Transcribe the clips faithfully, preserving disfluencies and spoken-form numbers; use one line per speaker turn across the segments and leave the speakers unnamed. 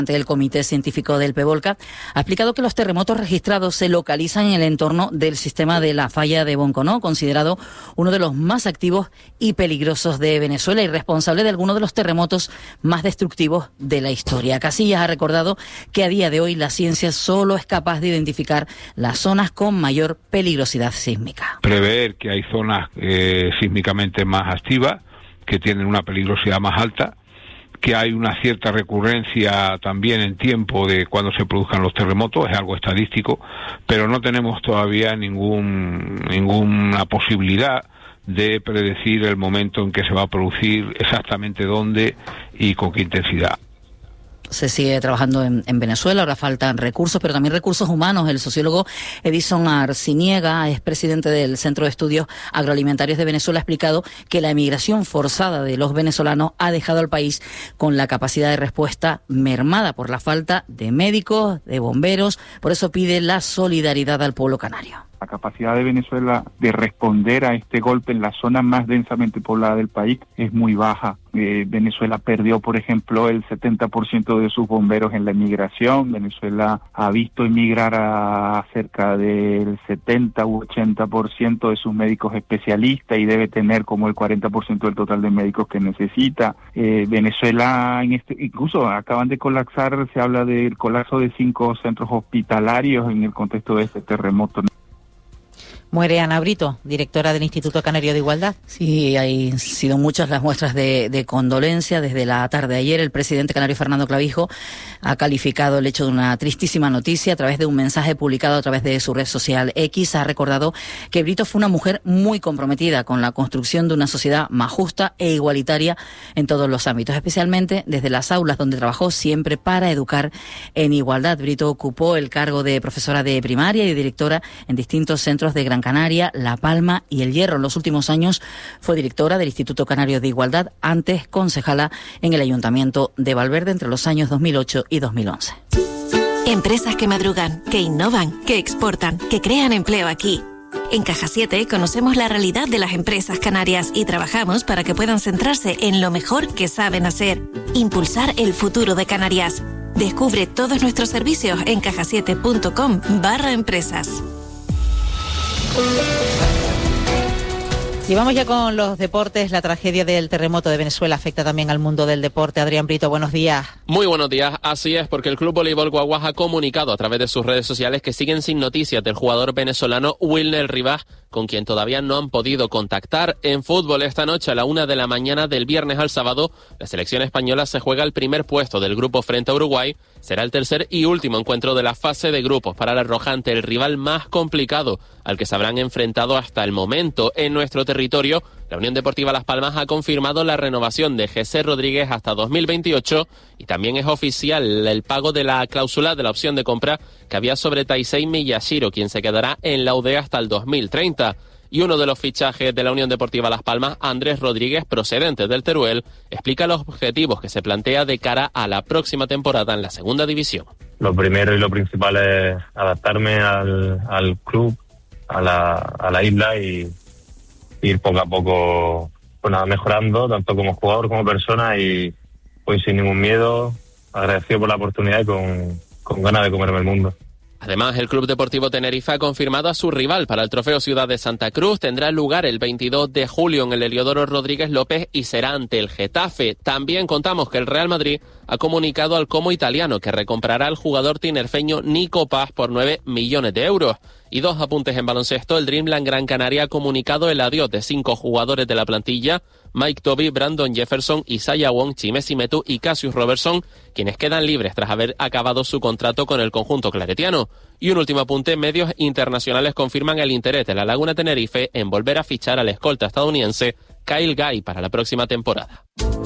El Comité Científico del PEVOLCA ha explicado que los terremotos registrados se localizan en el entorno del sistema de la falla de Bonconó, considerado uno de los más activos y peligrosos de Venezuela y responsable de algunos de los terremotos más destructivos de la historia. Casillas ha recordado que a día de hoy la ciencia solo es capaz de identificar las zonas con mayor peligrosidad sísmica.
Prever que hay zonas eh, sísmicamente más activas, que tienen una peligrosidad más alta, que hay una cierta recurrencia también en tiempo de cuando se produzcan los terremotos, es algo estadístico, pero no tenemos todavía ningún ninguna posibilidad de predecir el momento en que se va a producir, exactamente dónde y con qué intensidad.
Se sigue trabajando en, en Venezuela, ahora faltan recursos, pero también recursos humanos. El sociólogo Edison Arciniega, es presidente del Centro de Estudios Agroalimentarios de Venezuela, ha explicado que la emigración forzada de los venezolanos ha dejado al país con la capacidad de respuesta mermada por la falta de médicos, de bomberos. Por eso pide la solidaridad al pueblo canario.
La capacidad de Venezuela de responder a este golpe en la zona más densamente poblada del país es muy baja. Eh, Venezuela perdió, por ejemplo, el setenta por ciento de sus bomberos en la emigración. Venezuela ha visto emigrar a cerca del setenta u ochenta por ciento de sus médicos especialistas y debe tener como el cuarenta por ciento del total de médicos que necesita. Eh, Venezuela, en este, incluso acaban de colapsar, se habla del colapso de cinco centros hospitalarios en el contexto de este terremoto.
Muere Ana Brito, directora del Instituto Canario de Igualdad.
Sí, han sido muchas las muestras de, de condolencia. Desde la tarde de ayer, el presidente canario Fernando Clavijo ha calificado el hecho de una tristísima noticia a través de un mensaje publicado a través de su red social X. Ha recordado que Brito fue una mujer muy comprometida con la construcción de una sociedad más justa e igualitaria en todos los ámbitos, especialmente desde las aulas donde trabajó siempre para educar en igualdad. Brito ocupó el cargo de profesora de primaria y directora en distintos centros de Gran Canaria, La Palma y El Hierro. En los últimos años fue directora del Instituto Canario de Igualdad, antes concejala en el Ayuntamiento de Valverde entre los años dos mil ocho y dos mil once.
Empresas que madrugan, que innovan, que exportan, que crean empleo aquí. En Caja siete conocemos la realidad de las empresas canarias y trabajamos para que puedan centrarse en lo mejor que saben hacer, impulsar el futuro de Canarias. Descubre todos nuestros servicios en caja siete punto com barra empresas.
Y vamos ya con los deportes. La tragedia del terremoto de Venezuela afecta también al mundo del deporte. Adrián Brito, buenos días.
Muy buenos días. Así es, porque el Club Voleibol Guaguas ha comunicado a través de sus redes sociales que siguen sin noticias del jugador venezolano Wilner Rivas, con quien todavía no han podido contactar. En fútbol, esta noche a la una de la mañana del viernes al sábado, la selección española se juega el primer puesto del grupo frente a Uruguay. Será el tercer y último encuentro de la fase de grupos para la roja ante el rival más complicado al que se habrán enfrentado hasta el momento. En nuestro territorio, la Unión Deportiva Las Palmas ha confirmado la renovación de José Rodríguez hasta dos mil veintiocho y también es oficial el pago de la cláusula de la opción de compra que había sobre Taisei Miyashiro, quien se quedará en la U D E hasta el dos mil treinta. Y uno de los fichajes de la Unión Deportiva Las Palmas, Andrés Rodríguez, procedente del Teruel, explica los objetivos que se plantea de cara a la próxima temporada en la segunda división.
Lo primero y lo principal es adaptarme al, al club, a la, a la isla y ir poco a poco pues nada, mejorando, tanto como jugador como persona, y pues sin ningún miedo, agradecido por la oportunidad y con, con ganas de comerme el mundo.
Además, el Club Deportivo Tenerife ha confirmado a su rival para el Trofeo Ciudad de Santa Cruz. Tendrá lugar el veintidós de julio en el Heliodoro Rodríguez López y será ante el Getafe. También contamos que el Real Madrid ha comunicado al Como italiano que recomprará al jugador tinerfeño Nico Paz por nueve millones de euros. Y dos apuntes en baloncesto. El Dreamland Gran Canaria ha comunicado el adiós de cinco jugadores de la plantilla: Mike Toby, Brandon Jefferson, Isaiah Wong, Chimesi Metu y Cassius Robertson, quienes quedan libres tras haber acabado su contrato con el conjunto claretiano. Y un último apunte: medios internacionales confirman el interés de la Laguna Tenerife en volver a fichar al escolta estadounidense Kyle Guy para la próxima temporada.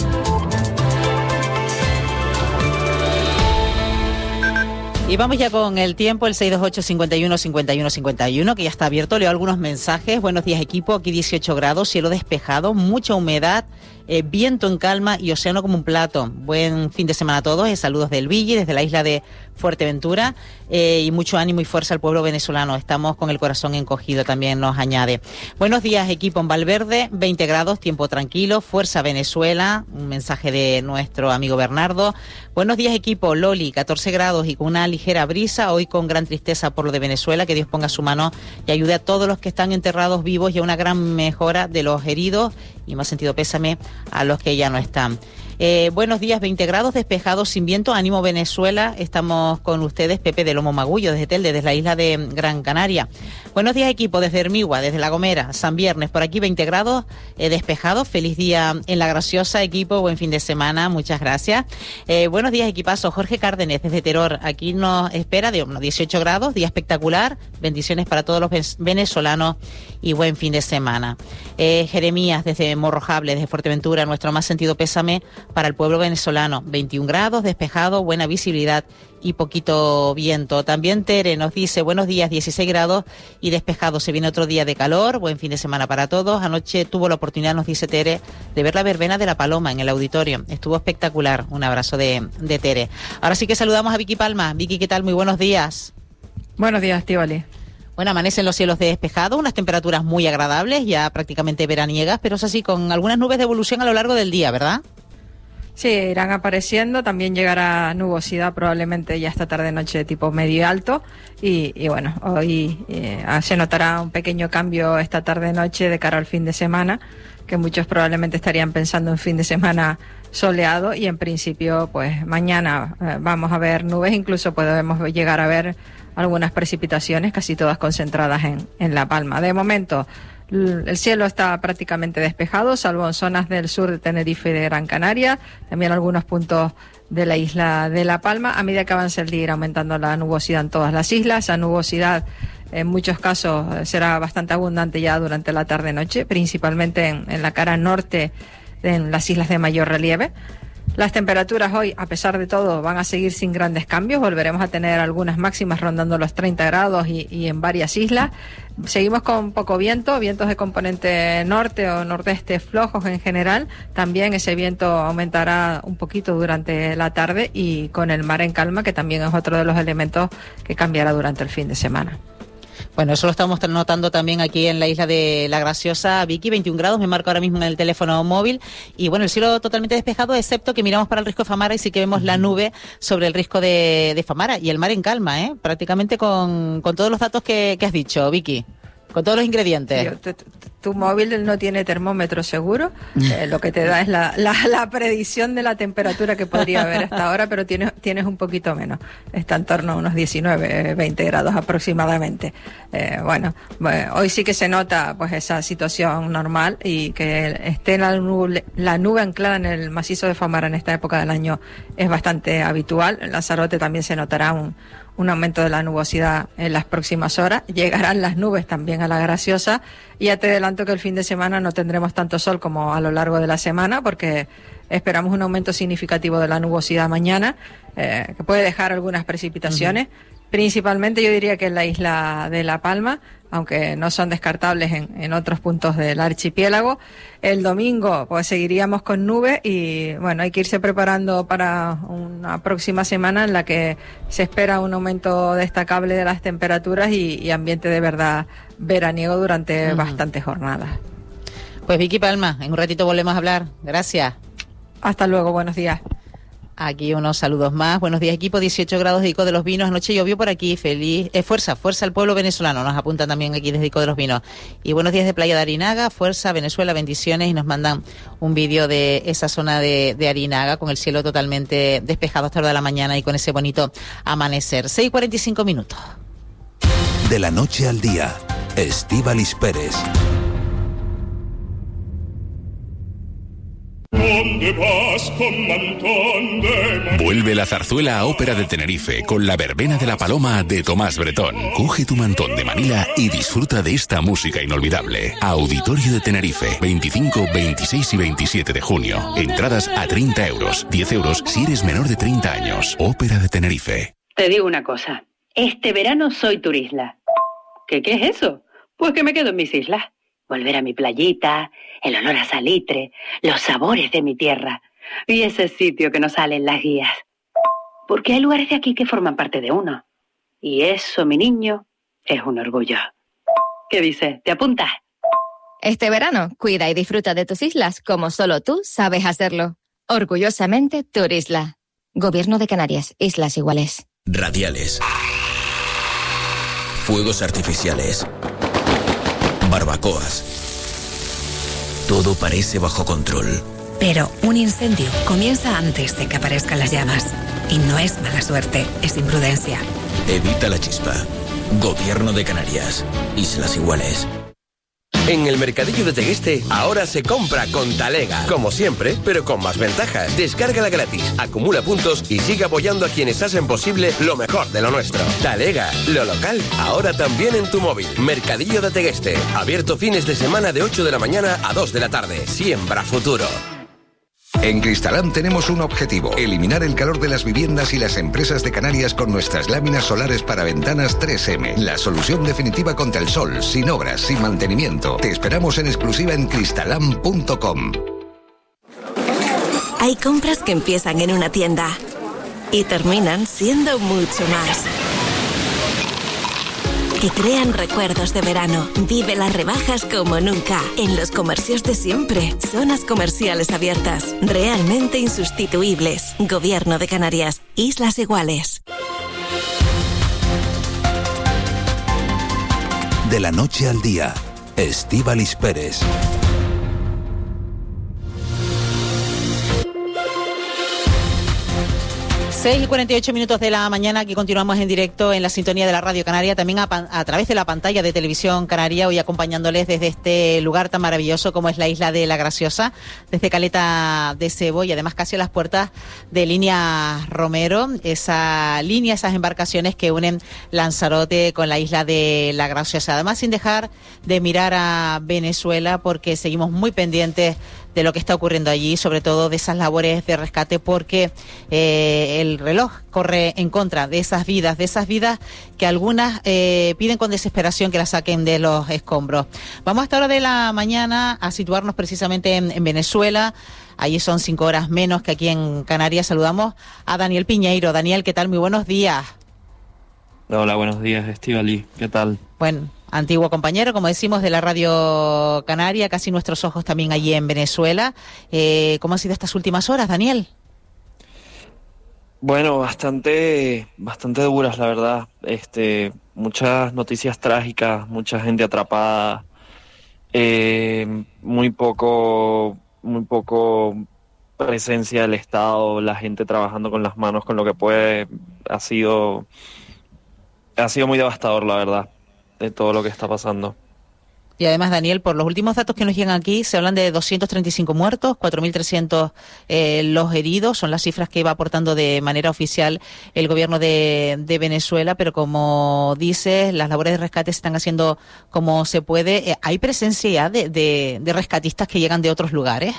Y vamos ya con el tiempo, el seis dos ocho, cincuenta y uno, cincuenta y uno, cincuenta y uno, que ya está abierto. Leo algunos mensajes. Buenos días, equipo. Aquí dieciocho grados, cielo despejado, mucha humedad eh, viento en calma y océano como un plato. Buen fin de semana a todos, eh, saludos del Villi, desde la isla de Fuerteventura, eh, y mucho ánimo y fuerza al pueblo venezolano. Estamos con el corazón encogido, también nos añade. Buenos días, equipo en Valverde, veinte grados, tiempo tranquilo, fuerza Venezuela, un mensaje de nuestro amigo Bernardo. Buenos días, equipo, Loli, catorce grados y con una ligera brisa, hoy con gran tristeza por lo de Venezuela, que Dios ponga su mano y ayude a todos los que están enterrados vivos y a una gran mejora de los heridos, y más sentido pésame a los que ya no están. Eh, buenos días, veinte grados, despejados, sin viento, ánimo Venezuela, estamos con ustedes, Pepe de Lomo Magullo, desde Telde, desde la isla de Gran Canaria. Buenos días, equipo, desde Hermigua, desde La Gomera, San Viernes, por aquí veinte grados, eh, despejados, feliz día en La Graciosa, equipo, buen fin de semana, muchas gracias. Eh, buenos días, equipazo, Jorge Cárdenes, desde Teror, aquí nos espera de unos dieciocho grados, día espectacular, bendiciones para todos los venezolanos y buen fin de semana. Eh, Jeremías, desde Morrojable, desde Fuerteventura, nuestro más sentido pésame para el pueblo venezolano, veintiún grados, despejado, buena visibilidad y poquito viento. También Tere nos dice, buenos días, dieciséis grados y despejado, se viene otro día de calor, buen fin de semana para todos. Anoche tuvo la oportunidad, nos dice Tere, de ver la verbena de la Paloma en el auditorio, estuvo espectacular, un abrazo de, de Tere. Ahora sí que saludamos a Vicky Palma. Vicky, ¿qué tal? Muy buenos días.
Buenos días, Estíbaliz.
Bueno, amanecen los cielos despejados, unas temperaturas muy agradables, ya prácticamente veraniegas, pero es así, con algunas nubes de evolución a lo largo del día, ¿verdad?
Sí, irán apareciendo, también llegará nubosidad probablemente ya esta tarde-noche de tipo medio alto y, y bueno, hoy eh, se notará un pequeño cambio esta tarde-noche de cara al fin de semana, que muchos probablemente estarían pensando en fin de semana soleado y en principio pues mañana eh, vamos a ver nubes, incluso podemos llegar a ver algunas precipitaciones, casi todas concentradas en, en La Palma. De momento, el cielo está prácticamente despejado, salvo en zonas del sur de Tenerife y de Gran Canaria, también algunos puntos de la isla de La Palma. A medida que avance el día irá aumentando la nubosidad en todas las islas. La nubosidad en muchos casos será bastante abundante ya durante la tarde-noche, principalmente en, en la cara norte, en las islas de mayor relieve. Las temperaturas hoy, a pesar de todo, van a seguir sin grandes cambios. Volveremos a tener algunas máximas rondando los treinta grados y, y en varias islas. Seguimos con poco viento, vientos de componente norte o nordeste flojos en general. También ese viento aumentará un poquito durante la tarde y con el mar en calma, que también es otro de los elementos que cambiará durante el fin de semana.
Bueno, eso lo estamos notando también aquí en la isla de La Graciosa. Vicky, veintiún grados, me marca ahora mismo en el teléfono móvil. Y bueno, el cielo totalmente despejado, excepto que miramos para el risco de Famara y sí que vemos la nube sobre el risco de, de Famara. Y el mar en calma, ¿eh? Prácticamente con, con todos los datos que, que has dicho, Vicky. Con todos los ingredientes.
Yo, tu, tu, tu móvil no tiene termómetro seguro, eh, lo que te da es la, la, la predicción de la temperatura que podría haber hasta ahora, pero tienes, tienes un poquito menos. Está en torno a unos diecinueve, veinte grados aproximadamente. Eh, bueno, bueno, hoy sí que se nota pues esa situación normal y que esté la nube, la nube anclada en el macizo de Famara en esta época del año es bastante habitual. En Lanzarote también se notará un un aumento de la nubosidad en las próximas horas. Llegarán las nubes también a La Graciosa y ya te adelanto que el fin de semana no tendremos tanto sol como a lo largo de la semana porque esperamos un aumento significativo de la nubosidad mañana, eh, que puede dejar algunas precipitaciones. Uh-huh. Principalmente yo diría que en la isla de La Palma, aunque no son descartables en, en otros puntos del archipiélago. El domingo pues seguiríamos con nubes y bueno, hay que irse preparando para una próxima semana en la que se espera un aumento destacable de las temperaturas y, y ambiente de verdad veraniego durante uh-huh. bastantes jornadas.
Pues Vicky Palma, en un ratito volvemos a hablar. Gracias.
Hasta luego, buenos días.
Aquí unos saludos más. Buenos días, equipo. dieciocho grados de Ico de los Vinos. Anoche llovió por aquí. Feliz. Eh, fuerza, fuerza al pueblo venezolano. Nos apuntan también aquí desde Ico de los Vinos. Y buenos días de Playa de Arinaga. Fuerza, Venezuela, bendiciones. Y nos mandan un vídeo de esa zona de, de Arinaga con el cielo totalmente despejado hasta la hora de la mañana y con ese bonito amanecer. seis y cuarenta y cinco minutos.
De la noche al día. Estíbaliz Pérez.
Vuelve la zarzuela a Ópera de Tenerife con la verbena de la Paloma de Tomás Bretón. Coge tu mantón de Manila y disfruta de esta música inolvidable. Auditorio de Tenerife, veinticinco, veintiséis y veintisiete de junio. Entradas a treinta euros, diez euros si eres menor de treinta años. Ópera de Tenerife.
Te digo una cosa, este verano soy turisla. ¿Qué, qué es eso? Pues que me quedo en mis islas. volver a mi playita, el olor a salitre, los sabores de mi tierra y ese sitio que nos sale en las guías. Porque hay lugares de aquí que forman parte de uno. Y eso, mi niño, es un orgullo. ¿Qué dices? ¿Te apuntas?
Este verano, cuida y disfruta de tus islas como solo tú sabes hacerlo. Orgullosamente, Turisla. Gobierno de Canarias, Islas Iguales.
Radiales. Fuegos artificiales. Barbacoas. Todo parece bajo control.
Pero un incendio comienza antes de que aparezcan las llamas. Y no es mala suerte, es imprudencia.
Evita la chispa. Gobierno de Canarias. Islas Iguales.
En el Mercadillo de Tegueste, ahora se compra con Talega. Como siempre, pero con más ventajas. Descárgala gratis, acumula puntos y sigue apoyando a quienes hacen posible lo mejor de lo nuestro. Talega, lo local, ahora también en tu móvil. Mercadillo de Tegueste, abierto fines de semana de ocho de la mañana a dos de la tarde. Siembra futuro.
En Cristalam tenemos un objetivo: eliminar el calor de las viviendas y las empresas de Canarias con nuestras láminas solares para ventanas tres eme. La solución definitiva contra el sol, sin obras, sin mantenimiento. Te esperamos en exclusiva en cristalam punto com.
Hay compras que empiezan en una tienda y terminan siendo mucho más. Que crean recuerdos de verano. Vive las rebajas como nunca. En los comercios de siempre. Zonas comerciales abiertas. Realmente insustituibles. Gobierno de Canarias. Islas Iguales.
De la noche al día. Estíbaliz Pérez.
seis y cuarenta y ocho minutos de la mañana, aquí continuamos en directo en la sintonía de la Radio Canaria, también a, a través de la pantalla de Televisión Canaria, hoy acompañándoles desde este lugar tan maravilloso como es la isla de La Graciosa, desde Caleta de Cebo y además casi a las puertas de Línea Romero, esa línea, esas embarcaciones que unen Lanzarote con la isla de La Graciosa. Además, sin dejar de mirar a Venezuela, porque seguimos muy pendientes de lo que está ocurriendo allí, sobre todo de esas labores de rescate, porque eh, el reloj corre en contra de esas vidas, de esas vidas que algunas eh, piden con desesperación que las saquen de los escombros. Vamos a esta hora de la mañana a situarnos precisamente en, en Venezuela. Allí son cinco horas menos que aquí en Canarias. Saludamos a Daniel Piñeiro. Daniel, ¿qué tal? Muy buenos días.
Hola, buenos días, Estíbaliz. ¿Qué tal?
Bueno, antiguo compañero, como decimos, de la Radio Canaria, casi nuestros ojos también allí en Venezuela. Eh, ¿Cómo han sido estas últimas horas, Daniel?
Bueno, bastante, bastante duras, la verdad. Este, muchas noticias trágicas, mucha gente atrapada, eh, muy poco, muy poco presencia del Estado, la gente trabajando con las manos, con lo que puede. Ha sido, ha sido muy devastador, la verdad, de todo lo que está pasando.
Y además, Daniel, por los últimos datos que nos llegan aquí, se hablan de doscientos treinta y cinco muertos, cuatro mil trescientos eh, los heridos, son las cifras que va aportando de manera oficial el gobierno de, de Venezuela, pero como dices, las labores de rescate se están haciendo como se puede. Eh, ¿Hay presencia ya de, de, de rescatistas que llegan de otros lugares?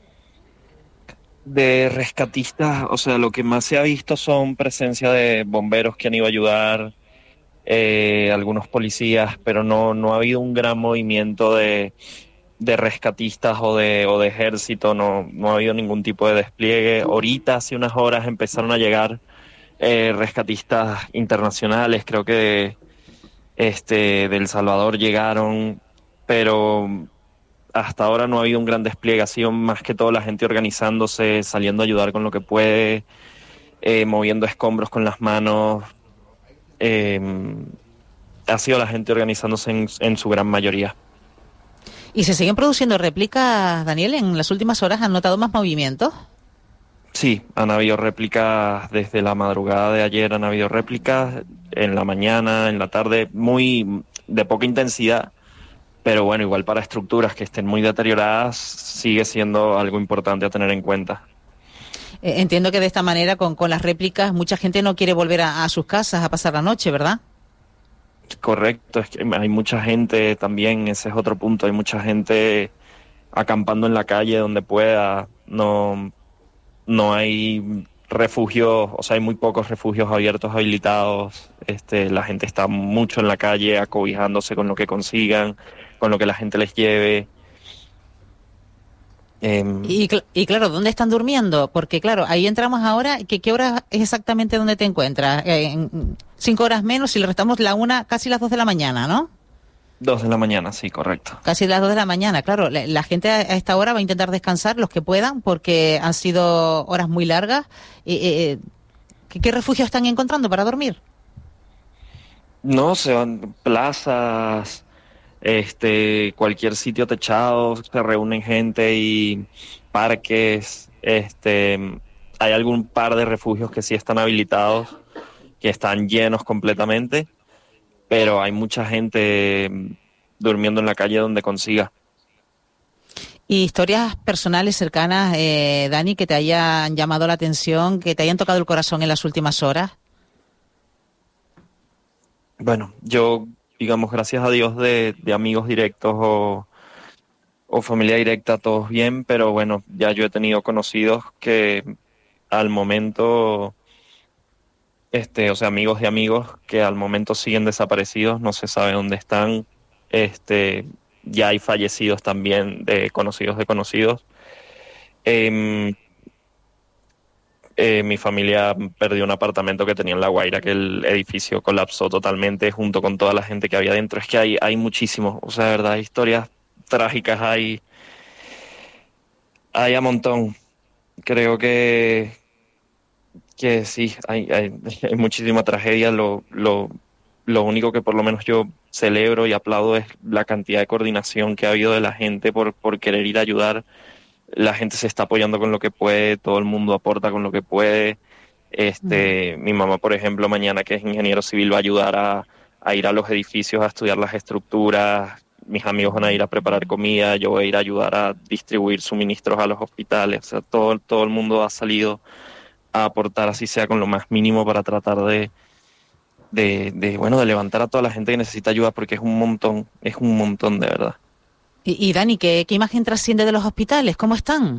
De rescatistas, o sea, lo que más se ha visto son presencia de bomberos que han ido a ayudar, Eh, algunos policías, pero no no ha habido un gran movimiento de, de rescatistas o de o de ejército, no no ha habido ningún tipo de despliegue. Ahorita, hace unas horas, empezaron a llegar eh, rescatistas internacionales, creo que de, este de El Salvador llegaron, pero hasta ahora no ha habido un gran despliegue, ha sido más que todo la gente organizándose, saliendo a ayudar con lo que puede, eh, moviendo escombros con las manos. Eh, ha sido la gente organizándose en, en su gran mayoría.
¿Y se siguen produciendo réplicas, Daniel? ¿En las últimas horas han notado más movimientos?
Sí, han habido réplicas desde la madrugada de ayer, han habido réplicas en la mañana, en la tarde, muy de poca intensidad, pero bueno, igual para estructuras que estén muy deterioradas sigue siendo algo importante a tener en cuenta.
Entiendo que de esta manera, con, con las réplicas, mucha gente no quiere volver a, a sus casas a pasar la noche, ¿verdad?
Correcto, es que hay mucha gente también, ese es otro punto, hay mucha gente acampando en la calle donde pueda, no, no hay refugios, o sea, hay muy pocos refugios abiertos, habilitados, este, la gente está mucho en la calle acobijándose con lo que consigan, con lo que la gente les lleve. Eh,
y, cl- y claro, ¿dónde están durmiendo? Porque claro, ahí entramos ahora. ¿Qué, qué hora es exactamente donde te encuentras? Eh, en cinco horas menos, si le restamos la una, casi las dos de la mañana, ¿no?
Dos de la mañana, sí, correcto.
Casi las dos de la mañana, claro. La, la gente a esta hora va a intentar descansar, los que puedan, porque han sido horas muy largas. Eh, eh, ¿qué, ¿Qué refugios están encontrando para dormir?
No, se van plazas, este, cualquier sitio techado, se reúnen gente y parques, este, hay algún par de refugios que sí están habilitados, que están llenos completamente, pero hay mucha gente durmiendo en la calle donde consiga.
¿Y historias personales cercanas, eh, Dani, que te hayan llamado la atención, que te hayan tocado el corazón en las últimas horas?
Bueno, yo, digamos, gracias a Dios de, de amigos directos o, o familia directa, todos bien, pero bueno, ya yo he tenido conocidos que al momento, este, o sea, amigos de amigos que al momento siguen desaparecidos, no se sabe dónde están, este, ya hay fallecidos también de conocidos de conocidos. Eh, Eh, mi familia perdió un apartamento que tenía en La Guaira, que el edificio colapsó totalmente junto con toda la gente que había dentro. Es que hay, hay muchísimos, o sea, de verdad, historias trágicas hay, hay a montón. Creo que, que sí, hay, hay, hay muchísima tragedia. Lo, lo, lo único que por lo menos yo celebro y aplaudo es la cantidad de coordinación que ha habido de la gente por, por querer ir a ayudar. La gente se está apoyando con lo que puede, todo el mundo aporta con lo que puede. Este, mm. Mi mamá, por ejemplo, mañana que es ingeniero civil va a ayudar a, a ir a los edificios a estudiar las estructuras. Mis amigos van a ir a preparar comida, yo voy a ir a ayudar a distribuir suministros a los hospitales. O sea, todo, todo el mundo ha salido a aportar, así sea con lo más mínimo, para tratar de, de, de, bueno, de levantar a toda la gente que necesita ayuda, porque es un montón, es un montón de verdad.
Y, y Dani, ¿qué, ¿qué imagen trasciende de los hospitales? ¿Cómo están?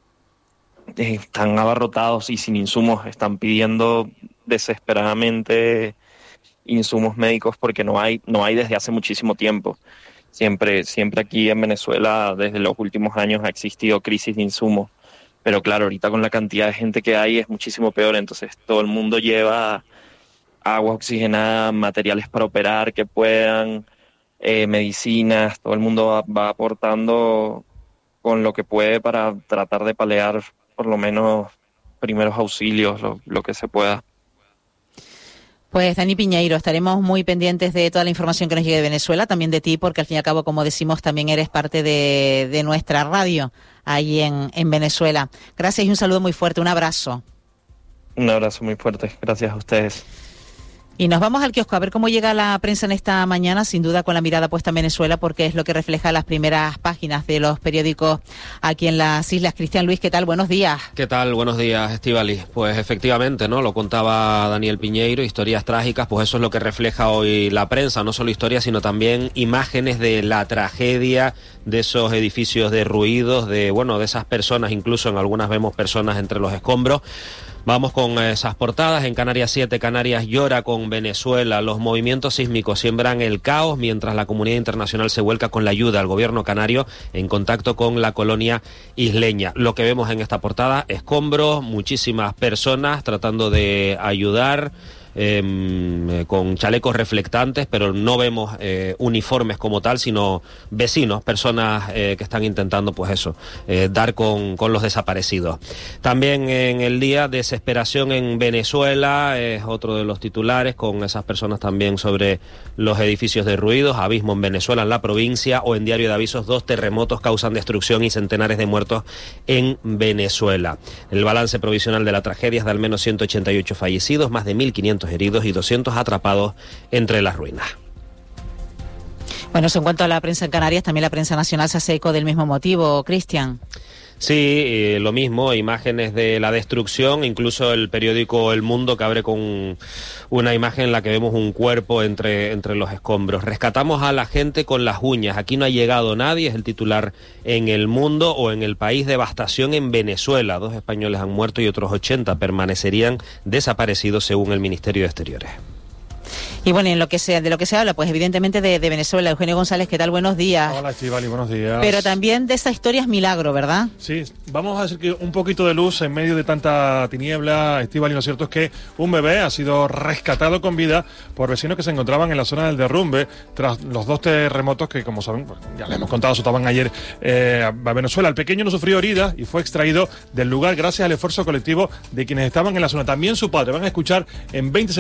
Eh, están abarrotados y sin insumos. Están pidiendo desesperadamente insumos médicos porque no hay, no hay desde hace muchísimo tiempo. Siempre, siempre aquí en Venezuela, desde los últimos años, ha existido crisis de insumos. Pero claro, ahorita con la cantidad de gente que hay es muchísimo peor. Entonces todo el mundo lleva agua oxigenada, materiales para operar que puedan... Eh, medicinas, todo el mundo va, va aportando con lo que puede para tratar de paliar por lo menos primeros auxilios, lo, lo que se pueda.
Pues Dani Piñeiro, estaremos muy pendientes de toda la información que nos llegue de Venezuela, también de ti, porque al fin y al cabo, como decimos, también eres parte de, de nuestra radio ahí en, en Venezuela. Gracias y un saludo muy fuerte, un abrazo.
Un abrazo muy fuerte, gracias a ustedes.
Y nos vamos al kiosco a ver cómo llega la prensa en esta mañana, sin duda con la mirada puesta en Venezuela, porque es lo que refleja las primeras páginas de los periódicos aquí en las islas. Cristian Luis, ¿qué tal? Buenos días.
¿Qué tal? Buenos días, Estíbaliz. Pues efectivamente, ¿no? Lo contaba Daniel Piñeiro, historias trágicas, pues eso es lo que refleja hoy la prensa, no solo historias, sino también imágenes de la tragedia, de esos edificios derruidos, de, bueno, de esas personas, incluso en algunas vemos personas entre los escombros. Vamos con esas portadas. En Canarias siete, Canarias llora con Venezuela. Los movimientos sísmicos siembran el caos mientras la comunidad internacional se vuelca con la ayuda al gobierno canario en contacto con la colonia isleña. Lo que vemos en esta portada, escombros, muchísimas personas tratando de ayudar. Eh, con chalecos reflectantes, pero no vemos eh, uniformes como tal, sino vecinos, personas eh, que están intentando, pues eso, eh, dar con, con los desaparecidos. También en el día, desesperación en Venezuela, es otro de los titulares, con esas personas también sobre los edificios derruidos, abismo en Venezuela, en la provincia, o en Diario de Avisos, dos terremotos causan destrucción y centenares de muertos en Venezuela. El balance provisional de la tragedia es de al menos ciento ochenta y ocho fallecidos, más de mil quinientos heridos y doscientos atrapados entre las ruinas.
Bueno, en cuanto a la prensa en Canarias, también la prensa nacional se hace eco del mismo motivo, Cristian.
Sí, eh, lo mismo, imágenes de la destrucción, incluso el periódico El Mundo que abre con una imagen en la que vemos un cuerpo entre, entre los escombros. Rescatamos a la gente con las uñas, aquí no ha llegado nadie, es el titular en El Mundo. O en El País, devastación en Venezuela, dos españoles han muerto y otros ochenta permanecerían desaparecidos según el Ministerio de Exteriores.
Y Y bueno, en lo que sea, de lo que se habla, pues evidentemente de, de Venezuela. Eugenio González, ¿qué tal? Buenos días.
Hola, Estíbaliz, buenos días.
Pero también de esa historia es milagro, ¿verdad?
Sí, vamos a decir que un poquito de luz en medio de tanta tiniebla, Estíbaliz. Lo cierto es que un bebé ha sido rescatado con vida por vecinos que se encontraban en la zona del derrumbe tras los dos terremotos que, como saben, pues, ya les hemos contado, azotaban ayer eh, a Venezuela. El pequeño no sufrió heridas y fue extraído del lugar gracias al esfuerzo colectivo de quienes estaban en la zona. También su padre. Van a escuchar en veinte segundos